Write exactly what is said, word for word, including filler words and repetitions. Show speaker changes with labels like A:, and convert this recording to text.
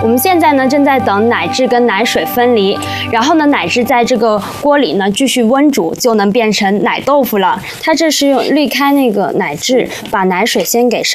A: 我们现在呢正在等奶汁跟奶水分离，然后呢奶汁在这个锅里呢继续温煮，就能变成奶豆腐了。它这是用滤开那个奶汁，把奶水先给烧。